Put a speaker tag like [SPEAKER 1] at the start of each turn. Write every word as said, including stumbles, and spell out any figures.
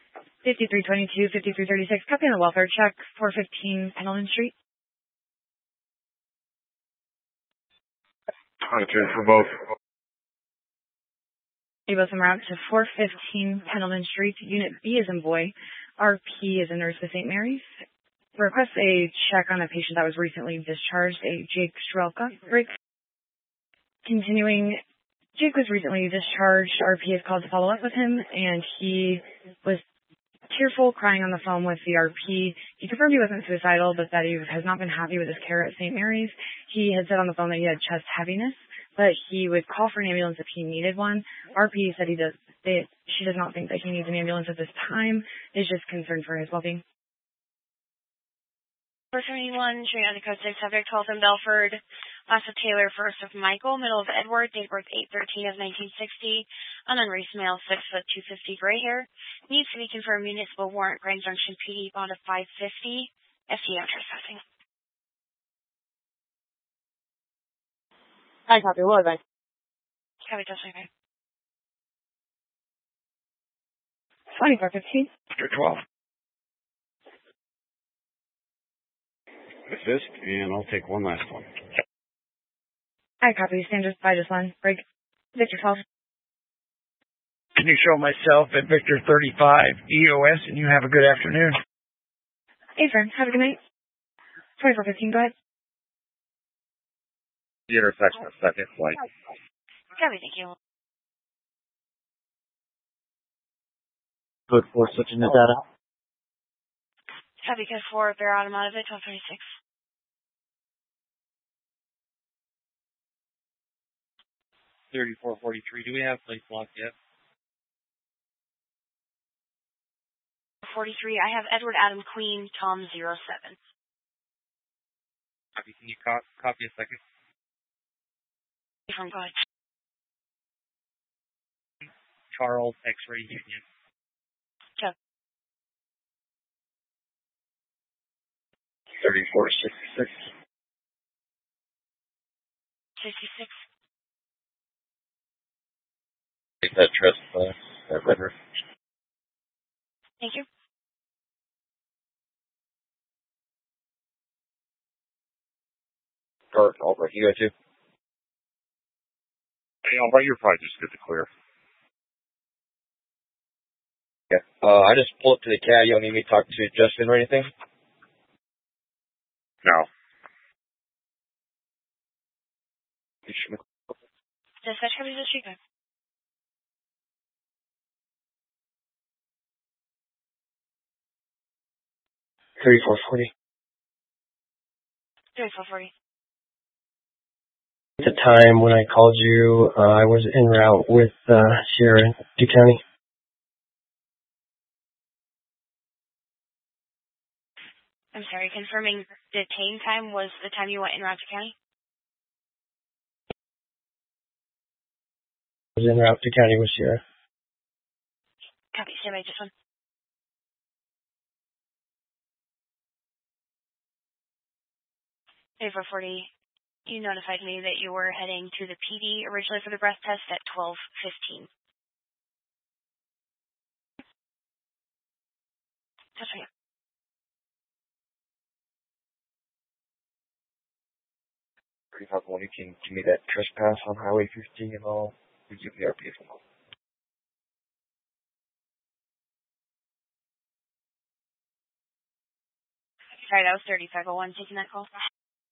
[SPEAKER 1] fifty-three twenty-two, fifty-three thirty-six, copy on the welfare check, four fifteen Pendleton Street.
[SPEAKER 2] Okay, for both.
[SPEAKER 1] You both en route to four fifteen Pendleton Street, Unit B is in boy. R P is a nurse with Saint Mary's. Request a check on a patient that was recently discharged, a Jake Strelka. Break. Continuing, Jake was recently discharged. R P is called to follow up with him, and he was tearful, crying on the phone with the R P. He confirmed he wasn't suicidal, but that he has not been happy with his care at Saint Mary's. He had said on the phone that he had chest heaviness, but he would call for an ambulance if he needed one. R P said he does. They, she does not think that he needs an ambulance at this time. Is just concerned for his well-being.
[SPEAKER 3] four seventy-one, Trinity on the code six, subject twelve in Belford. Last of Taylor, first of Michael, middle of Edward, date birth eight thirteen of nineteen sixty. Unknown race male, six foot two fifty, gray hair. Needs to be confirmed municipal warrant, Grand Junction P D, bond of five fifty. F D M trespassing.
[SPEAKER 1] Hi, copy. What was I?
[SPEAKER 3] Copy, trespassing.
[SPEAKER 1] twenty-four fifteen.
[SPEAKER 2] After twelve. Assist, and I'll take one last one.
[SPEAKER 1] Hi, copy. Standard by just one. Break. Victor twelve.
[SPEAKER 4] Can you show myself at Victor thirty-five E O S, and you have a good afternoon?
[SPEAKER 1] Hey, friend. Have a good night. twenty-four fifteen, go ahead.
[SPEAKER 2] The intersection of second flight.
[SPEAKER 3] Copy, thank you.
[SPEAKER 5] Code four, switching the data.
[SPEAKER 3] Copy, code four, Bear Automotive, twelve twenty-six.
[SPEAKER 5] thirty-four forty-three, do we have place locked yet?
[SPEAKER 3] forty-three, I have Edward Adam Queen, Tom zero seven.
[SPEAKER 5] Copy, can you co- copy a second?
[SPEAKER 3] From God.
[SPEAKER 5] Charles X-Ray Union.
[SPEAKER 3] Copy.
[SPEAKER 2] thirty-four sixty-six.
[SPEAKER 3] sixty-six.
[SPEAKER 2] Take that trespass, that river.
[SPEAKER 3] Thank you.
[SPEAKER 2] Or, over, you go too. Hey, all right, you're probably just good to clear. Yeah. Uh, I just pulled up to the C A D. You don't need me to talk to Justin or anything? No.
[SPEAKER 3] Dispatch copy the street.
[SPEAKER 6] thirty-four forty.
[SPEAKER 3] thirty-four forty.
[SPEAKER 6] At the time when I called you, uh, I was en route with uh, Sierra in Duke County.
[SPEAKER 3] I'm sorry, confirming detain time was the time you went in route to county?
[SPEAKER 6] I was en route to county with Sierra.
[SPEAKER 3] Copy, stand by just one. thirty-four forty, you notified me that you were heading to the P D originally for the breath test at twelve fifteen. That's right.
[SPEAKER 2] thirty-five one, you can give me that trespass on Highway fifteen and all. We give the R P as well.
[SPEAKER 3] Sorry, that was thirty-five oh one taking that call.